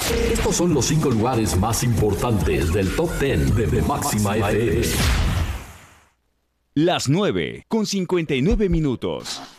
Estos son los 5 lugares más importantes del Top 10 de Máxima FM. Las 9:59.